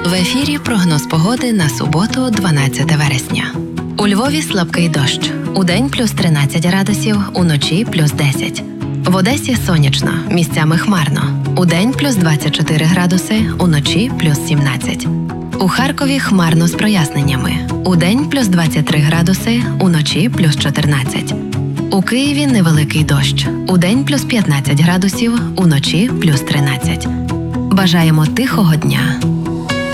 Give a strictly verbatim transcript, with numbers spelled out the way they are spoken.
В ефірі прогноз погоди на суботу, дванадцяте вересня. У Львові слабкий дощ. Удень плюс тринадцять градусів, уночі плюс десять. В Одесі сонячно, місцями хмарно. Удень плюс двадцять чотири градуси, уночі плюс сімнадцять. У Харкові хмарно з проясненнями. Удень плюс двадцять три градуси, уночі плюс чотирнадцять. У Києві невеликий дощ. Удень плюс п'ятнадцять градусів, уночі плюс тринадцять. Бажаємо тихого дня.